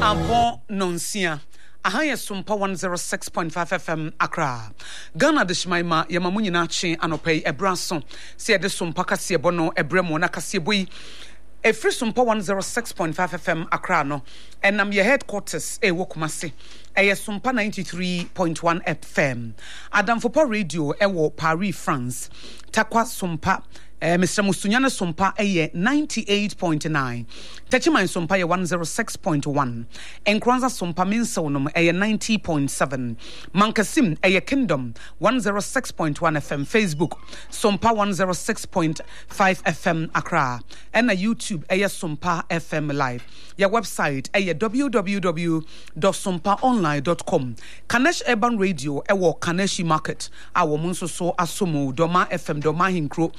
Abon nonsia. Ahaya Sumpa 106.5 FM Accra. Ghana de Shmaima Yamamu nyina che anopay ebraso. Se de Sumpa kase bono ebremo na kase boyi. Efri Sumpa 106.5 FM Accra no. Enam ye headquarters wo Kumasi. Eye Sumpa 93.1 FM. Adam Fopa Radio wo Paris, France. Takwa Sumpa Mr. Musunyana Sumpa 98.9. Techiman Sumpa 106.1. Enkranza Sumpa Minsonum 90.7. Mankasim Kingdom 106.1 FM. Facebook Sumpa 106.5 FM Accra. And YouTube Sumpa FM Live. Your website www.sumpaonline.com. Kanesh Urban Radio Kaneshi Market. Our Munso so Asumu Doma FM Doma Hinkro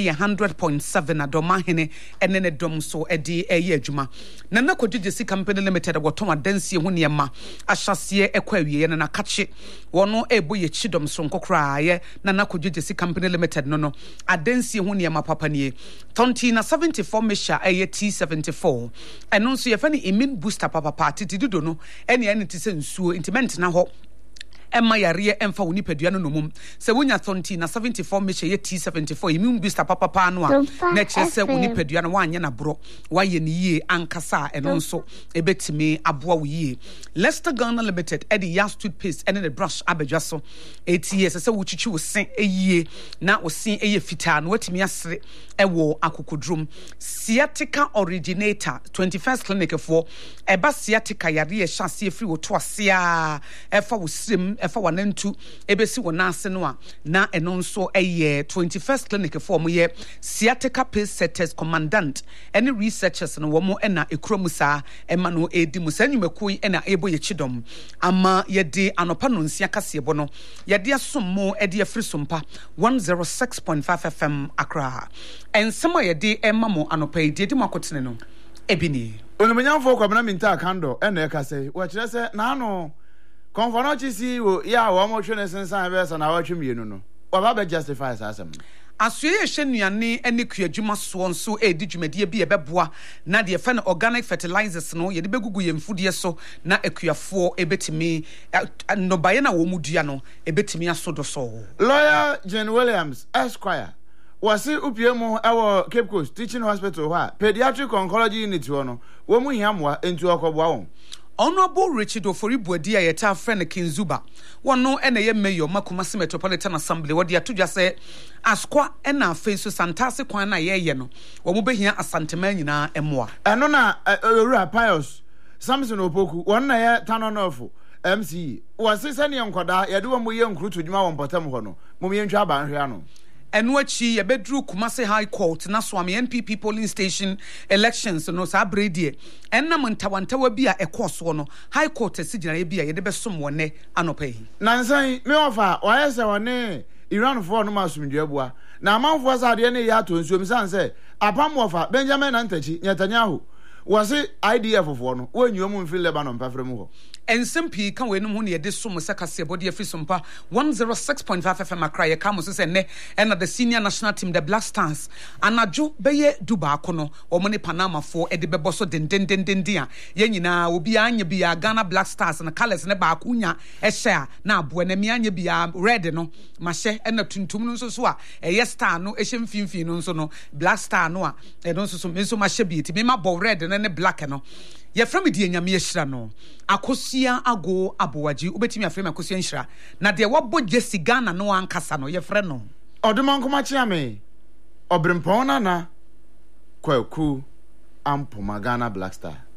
100.7 Adoma Hene and then a dom so edi juma. Nana Kojisi Company Limited Watoma Densi Huniama Ashasie Equawi and Akachi Wono Eboye Chidom Sonko Cry Nana Kojisi Company Limited no Adensi Huniama Papanie Tontina 74 Misha T74 and also if any immune booster papa party to do no any entity so intimate na ho Emma Yaria Emfa Unipeduano Numum. Se wunya thonti na 74 meche ye T74 immune booster papa panwa neche se Unipeduano wanya na bro waye ni ye ankasa enonso ebetime aboa wiye. Leicester Ghana Limited Eddie Yas toothpaste and the brush abedwaso 8 years se wuchichi wo sen eyie na wo sen eye fita no watimi asre ewo akokodrum. Sciatica originator 21st clinic for eba sciatica yare chassis free wo to asia efa wo srem efa wanentu ebesi wonase no a na eno nso 21st clinic for mo ye sciatica pace setters commandant any researchers no wo mo na ekromusa ema no edi musa nyumakui na ebo ye chidom ama ye de anopa no nsia kasebo no ye de asommo e de afri Sumpa 106.5 FM Accra en samo ye de ema mo anopa e de makotene no ebini onumanyamfo kwabena minta kando ena e kase wo kire se na ano Konfano chisi wo ya wo mo hwene sensan be so na wa twemienu no wa ba justify asem Asue hwenuane ene kuadwuma so nso edi dwumadie bi ebeboa na de fa na organic fertilizers no ye de begugu ye mfudie so na akuafo ebetimi no baye na wo mudua no ebetimi asodo so Lawyer Jane Williams Esquire wasi upiemu ewo Cape Coast Teaching Hospital ha pediatric oncology unit ho no wo mu hiamwa entu okoboa won Honorable Richard Oforibuadi a yeta friend Kinzuba. Wano ene ye mayor Makumasi Metropolitan Assembly wadi atudwa se askwa ena fesu santase kwan na ye no. Wo mo behia asantema nyina emwa. Eno na Owura Pius Samson Opoku won na ye Tanonofo MCE. Wasi sane enkoda ye de wo mo ye nkrutu dwuma won potam ho no. Mo ye ntwa ba nhwe ano. Enwachi ye bedru Kumasi High Court na Swami NPP polling station elections no sa bredie enna montawantawa bia ekoso no High Court sigina ye bia ye de besom wone anopai nansan me ofa oyese wone Iran for no masumdua bua na amanfo asade ne ya to nsuom sanse apam ofa Benjamin Antachi Netanyahu wase IDF for no wonyiom mfi Lebanon pafrem ho Ensempi kan we no ho ne de som sekase body afri Sumpa 106.5 FM Accra ye ka mo so se ne na the senior national team the Black Stars anajo beye duba akono o mo ne Panama for e de bebo so den a ye nyina obi anya bia Ghana Black Stars na colors ne ba akunya e hye na abo na mi anya bia red no ma hye na tuntum no so a e star no e hye mfimfin no so no Black Star no a e no so me so ma hye bi ti me ma bo red ne black no ye from di enyame ehira no akosia ago abowaji ubetimi afrem akosia nhira na de wabo Jesse Ghana no ankasa no ye frɛ no odoman koma chiame obrempon na kwaku ampoma Ghana Black Star